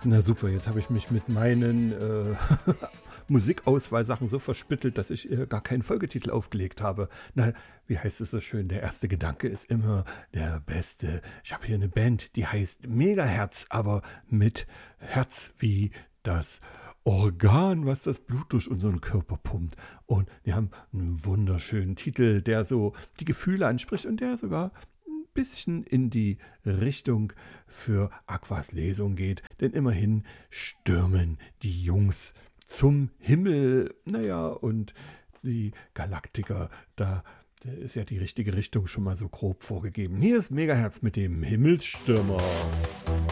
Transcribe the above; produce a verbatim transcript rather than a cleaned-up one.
Na super, jetzt habe ich mich mit meinen äh, Musikauswahlsachen so verspittelt, dass ich äh, gar keinen Folgetitel aufgelegt habe. Na, wie heißt es so schön? Der erste Gedanke ist immer der beste. Ich habe hier eine Band, die heißt Megaherz, aber mit Herz wie das Organ, was das Blut durch unseren Körper pumpt. Und die haben einen wunderschönen Titel, der so die Gefühle anspricht und der sogar ein bisschen in die Richtung für Aquas Lesung geht. Denn immerhin stürmen die Jungs zum Himmel. Naja, und die Galaktiker, da ist ja die richtige Richtung schon mal so grob vorgegeben. Hier ist Megaherz mit dem Himmelsstürmer.